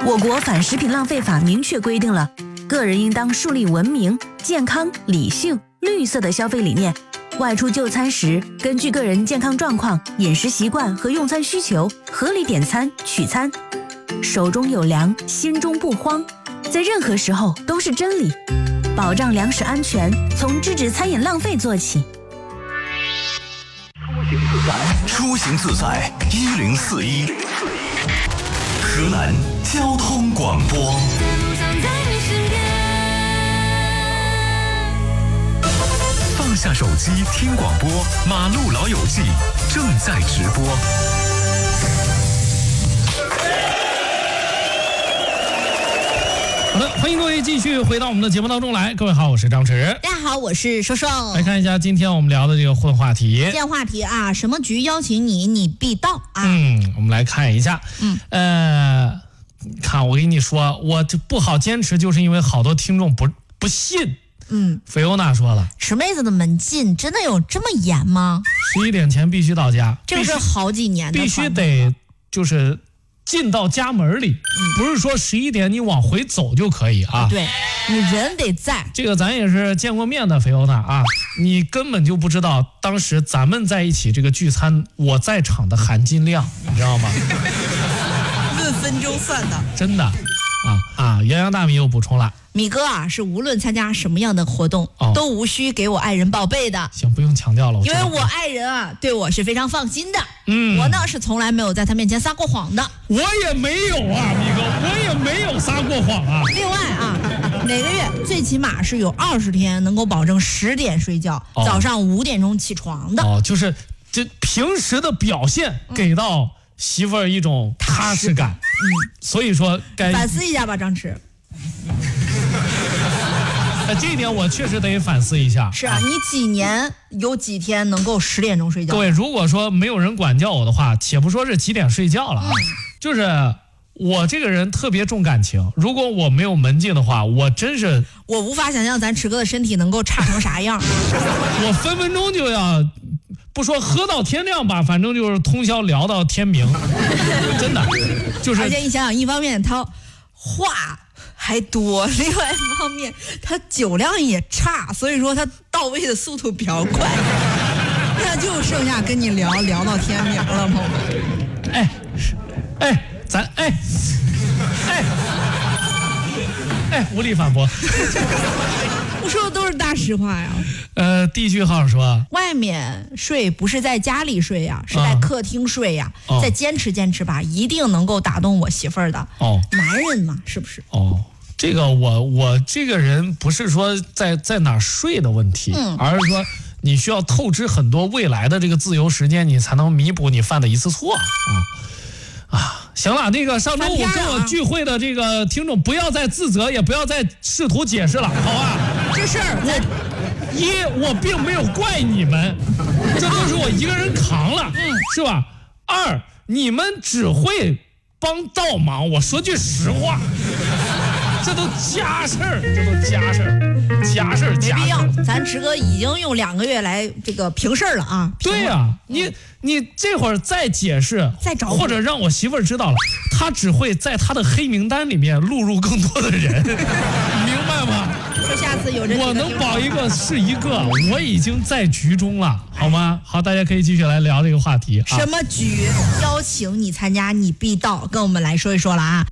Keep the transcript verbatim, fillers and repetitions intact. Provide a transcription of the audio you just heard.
我国反食品浪费法明确规定了，个人应当树立文明、健康、理性、绿色的消费理念。外出就餐时，根据个人健康状况、饮食习惯和用餐需求，合理点餐、取餐。手中有粮，心中不慌，在任何时候都是真理。保障粮食安全，从制止餐饮浪费做起。 出行自在一零四一，河南交通广播。放下手机听广播，马路老友记正在直播。 好的，欢迎各位继续回到我们的节目当中来。各位好，我是张弛。 大家好，我是瘦瘦。 来看一下今天我们聊的这个混话题。 今天话题啊，什么局邀请你，你必到啊。 嗯，我们来看一下。嗯，呃，看我跟你说，我这不好坚持，就是因为好多听众不不信。嗯，菲欧娜说了， 池妹子的门禁真的有这么严吗？ 十一点前必须到家， 这个是好几年的， 必须得就是进到家门里，嗯、不是说十一点你往回走就可以啊。 对，你人得在。 这个咱也是见过面的，菲欧娜啊，你根本就不知道当时咱们在一起这个聚餐，我在场的含金量，你知道吗？ 论分钟算的， 真的啊啊！洋洋大米又补充了。 米哥啊，是无论参加什么样的活动、哦、都无需给我爱人报备的。 行，不用强调了， 因为我爱人啊对我是非常放心的。嗯，我呢是从来没有在他面前撒过谎的。 我也没有啊，米哥，我也没有撒过谎啊。 另外啊，每个月最起码是有二十天能够保证十点睡觉，哦、早上五点钟起床的。 哦，就是这平时的表现给到媳妇儿一种踏实感。嗯，所以说该反思一下吧，张弛。 呃，这一点我确实得反思一下。 是啊，你几年有几天能够十点钟睡觉？ 各位，如果说没有人管教我的话，且不说是几点睡觉了啊，嗯、就是我这个人特别重感情。如果我没有门禁的话，我真是我无法想象咱弛哥的身体能够差成啥样。 我分分钟就要不说喝到天亮吧，反正就是通宵聊到天明，真的就是。 而且你想想，一方面他话还多，另外一方面他酒量也差，所以说他到位的速度比较快，那就剩下跟你聊聊到天明了，朋友们。 哎，哎，咱哎，哎，哎，无力反驳。 我说的都是大实话呀。 呃，第一句号说， 外面睡不是在家里睡呀，是在客厅睡呀。哦、再坚持坚持吧，一定能够打动我媳妇儿的。哦，男人嘛，是不是？ 哦，这个我我这个人不是说在在哪睡的问题，嗯、而是说你需要透支很多未来的这个自由时间，你才能弥补你犯的一次错啊。啊，行了，那个上周五跟我聚会的这个听众，不要再自责，也不要再试图解释了，好吧？ 这事儿我一我并没有怪你们，这都是我一个人扛了，嗯，是吧？二，你们只会帮倒忙，我说句实话，这都家事儿，这都家事儿，家事儿， 没必要。咱弛哥已经用两个月来这个平事儿了啊。 对呀、啊，你你这会儿再解释， 再找或者让我媳妇儿知道了，她只会在她的黑名单里面录入更多的人，明白吗？ 说下次有人我能保一个是一个，我已经在局中了，好吗？好，大家可以继续来聊这个话题。 啊、什么局？邀请你参加，你必到，跟我们来说一说了啊。